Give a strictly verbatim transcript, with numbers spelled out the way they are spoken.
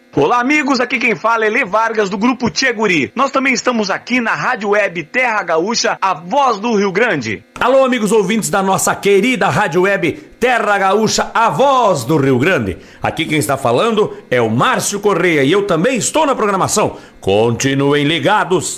Olá amigos, aqui quem fala é Lê Vargas do Grupo Tchê Guri. Nós também estamos aqui na Rádio Web Terra Gaúcha, a voz do Rio Grande. Alô amigos ouvintes da nossa querida Rádio Web Terra Gaúcha, a voz do Rio Grande. Aqui quem está falando é o Márcio Correia e eu também estou na programação. Continuem ligados.